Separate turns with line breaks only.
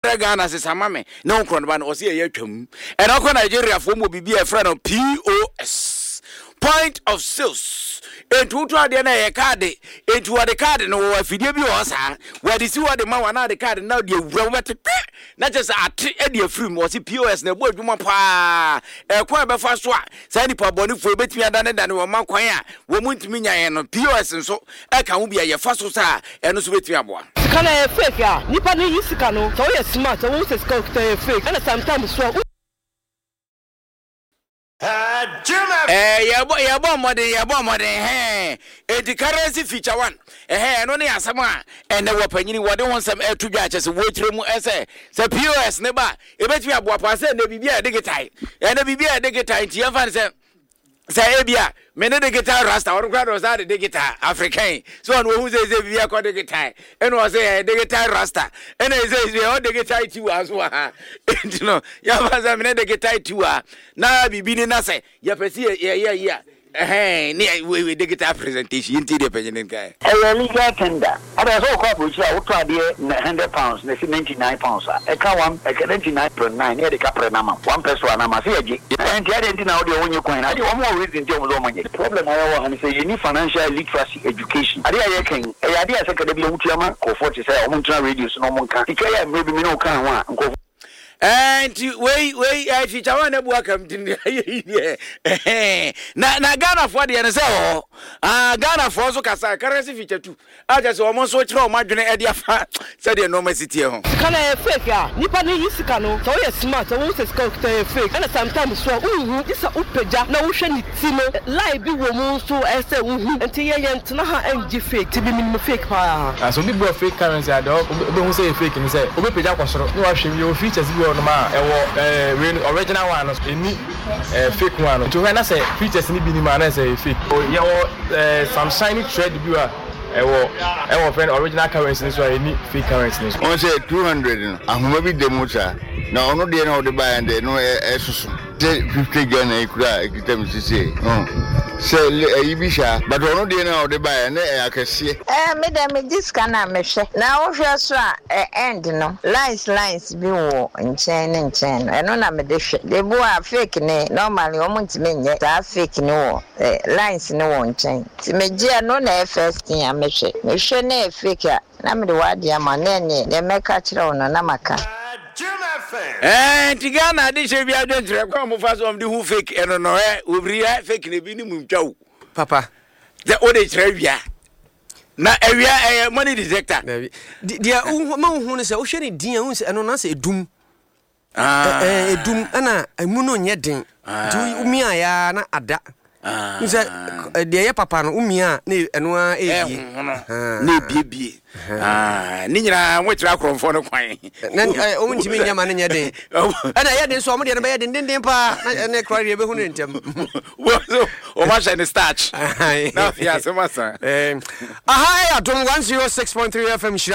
Ghana says amame no kronba o se ye twam e na ko Nigeria fo mo bibi e friend of POS point of sales entutu ade na ye card entu ade card no wo afidie bi o sa wo de si wo de ma wa na de card na de awura wo bete na just ate e de afiri mo se POS na bo adwuma pa e ko e be fa so a sa ni pa boni fo betimi ada ne da ne wo man kwan a wo muntimi nyan no POS nso e ka wo bia ye fa so sa e no so betimi aboa
kana fake ya nipa ni yisika no so ye smart so wo se scout fake and sometimes so
yabo modern the currency feature one no ne asama and the wapanyini wode won some to dwa chese wo tire mu ese se POS ne ba e betimi aboa pa se na bibia digital and na bibia digital ti ya fan se ebia me ne digital rasta or kwado sa de digital african so on who say bibia ko digital and was say digital rasta and say o digital ti wa so ha you know ya fa sa me ne digital ti wa na bibi ni na say ya pesi ya ni we digital presentation inti de penyen kai
legal tender ada so ko abuchi a woto ade £100 na 99 pounds e ka 99.9 e de ka pre na ma 1 peso na ma se age enti ade enti na wo de wonye coin ade wo mo reason ti wo zo manye problem ayo wo han say you need financial literacy education ade aye kan e ade ase ka de bi wutu ama ko 40 say o mo tran radio so no mo kan ikaya maybe me no kan ho a nko
and we feature one ebu akam tin na Ghana for the say Ghana for so kasa currency feature 2 aja so omo so kire o madwene e dia fa say the normal city ho
kana fake ya nipa ni yisika no so ye smart so wo se scout fake and sometimes so this upeja na wo hwe ni ti no lie bi wo mu so e say wo enti ye ntena ha enji fake ti bi minimum fake pa
so bi bo fake currency ado obe hu say fake ni say obepeja kwosoro ni wa hwe yo features bi no ma ewo original one no eni fake one to when I say features ni bi ni ma na say fake ye some shiny thread bi wa ewo friend original currency so eni fake currency
on say 200 ahoma bi democha na ono de na ode buy and no esusu 50 Ghana ikura ekitam sisi say ibisha but ono de na ode buy na akese
me dem diska na mehwe na wo hwe so a end no lines bi wo nchen eno na me de hwe de bo a fake ne normally o muntime nye ta fake ne wo lines ne wo nchen ti megia no na first thing a mehwe na fake a na me de wadi ama na ne de meka kire wo no na maka
Tigana di shebi adwentre kwa mo fa so who fake eno no obri fake ne bi ni mumtwa
papa
the ode kire wia na ewia money detector
dia ma hu ne se wo hwe ne din hu se eno na se edum edum ana emu no nye den du umi aya na ada nse dia ye papa no umi a na eno a ebie
na ebie ni nyina nwetira kromfo no kwan
na o ntimi nyama ne nye den ana ye den so mo de na be ye den pa na kwari be hu ne ntem
o ma shine starch na ya so masa
aha ya dom 106.3 FM